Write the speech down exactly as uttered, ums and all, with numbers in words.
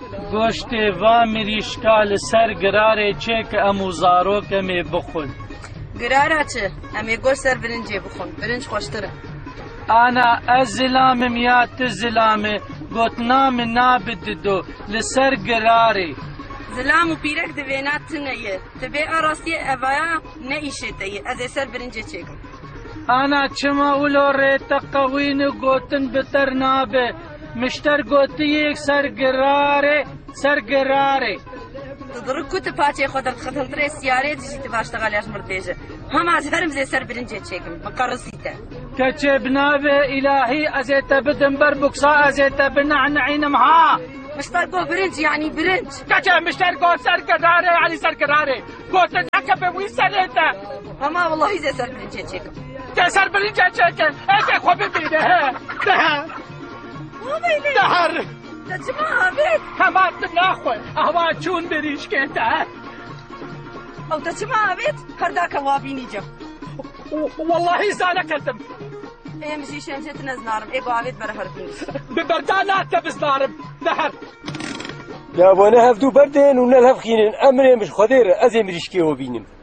گۆشتێ وا مریشکا لەسەر گرارێ چێکە ئەم و زارۆکەمێ بخۆن. گرارە چ؟ ئەمێ گۆشت سەر برنجێ بخۆن، برنج خۆشترە. ئانا ئەس زلامم یا ت زلامێ گوتنا من نابددۆ لەسەر گرارێ. زلام و پیرەک دەوێنات تنەیە، دەبێ ئاڕاستیە ئەڤایە نەئیشێتەیە، ئەزێ سەر برنجێ چێکم. ئانا چما ولۆ ڕێتە قەوین و گوتن بتەر نابێ، مشتەر گوتیەک سەر گرارێ سەر گرارێ. دڕک کوتە پاچێ خۆ دەخەتەنترێ سیارێ دژیتە باشتەغالیاش مردێژە. هەماز هەرم زێ سەر برنجێ چێکم، بەقەڕسیتە. کەچێ بنابێ ئیلاهی ئەزێتە بدم بەر بوکسا ئەزێتە بنەعنەعینم ها. مشتەر گۆ برنج یعنی برنج. کەچێ مشتەر گۆ سەر گرارێ یعنی سەر گرارێ. گوتن ئەکە بێ وی سەرێتە. هەما وەڵاهی زێ سەر برنجێ چێکم. تێ سەر برنجێ چێکن، ئەکێ خۆ ببینێ هێ. دەهە. وابەینێ. دەهەر. دەچما ئابێت. هەمان ناخۆی ئەوا چوون بریشکێتە. ئەو دەچما ئابێت هەرداکە وابینی جە. واللهی زانە کردم. ئێمژی شێنجێت نەزنارم، ئێگۆ ئاوێت بەرە هەربینی. ببەردا ناتە بزنارم. دەهەر. لابوانە هەفتوو بەردێن و نەل هەفخینن ئەمرێ مش خۆدێرە ئەزێ مریشکێوە بینم.